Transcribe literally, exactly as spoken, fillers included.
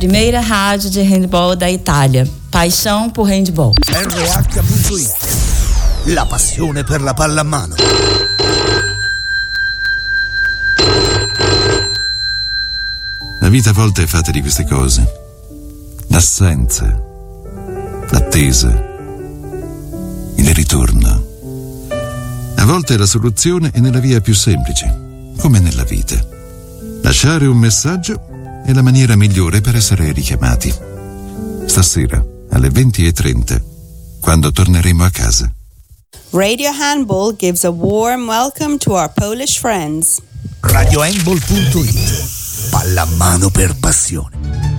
Primeira rádio de handball da Itália. Paixão por handball. R H punto it. La passione per la pallamano. La vita a volte è fatta di queste cose. L'assenza, l'attesa, il ritorno. A volte la soluzione è nella via più semplice, come nella vita. Lasciare un messaggio è la maniera migliore per essere richiamati. Stasera, alle venti e trenta, quando torneremo a casa. Radio Handball gives a warm welcome to our Polish friends. radio handball punto it. Pallamano per passione.